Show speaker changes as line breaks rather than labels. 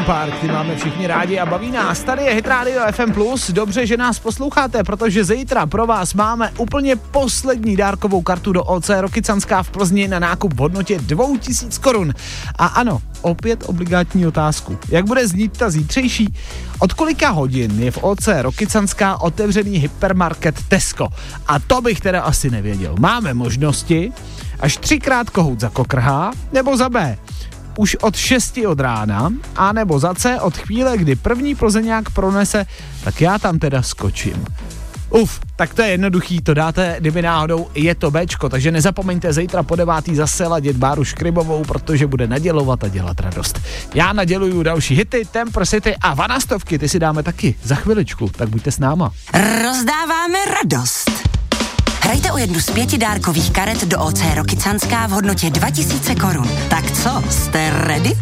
Park, ty máme všichni rádi a baví nás. Tady je Hit Radio FM+, dobře, že nás posloucháte, protože zítra pro vás máme úplně poslední dárkovou kartu do OC Rokycanská v Plzni na nákup v hodnotě 2000 korun. A ano, opět obligátní otázku. Jak bude znít ta zítřejší? Od kolika hodin je v OC Rokycanská otevřený hypermarket Tesco? A to bych teda asi nevěděl. Máme možnosti až 3x kohout za kokrhá, nebo za B už od 6 od rána, a nebo za C od chvíle, kdy první plzeňák pronese, tak já tam teda skočím. Tak to je jednoduchý, to dáte, kdyby náhodou je to Bčko, takže nezapomeňte zítra po 9. zase ladit Báru Škrybovou, protože bude nadělovat a dělat radost. Já naděluju další hity, Temper City a Vanastovky, ty si dáme taky za chviličku, tak buďte s náma.
Rozdáváme radost. Hrajte o jednu z 5 dárkových karet do OC Rokycanská v hodnotě 2000 korun. Tak co, jste ready?